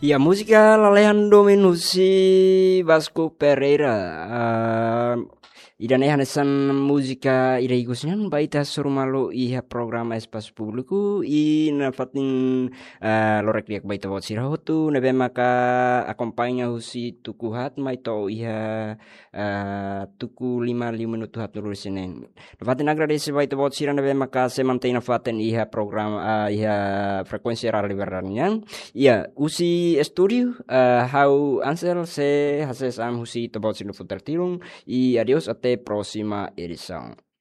Ya, música Alejandro Menusi Vasco Pereira. Idan hanesan música ira igusnyan baita surmalo iha programa espaço público e na fatin lorek diak baita vot sirahotu nebe maka acompanha husi tuku hat mai to iha tuku 5 minuto hat nurul sinen. Na fatin agradece baita vot sira nebe maka se mantém na fatin iha programa iha frekuensi liberannya. Iya, usi estúdio, how Ansel se haces am husi tobal sinu futar tirung e adiós até próxima edição.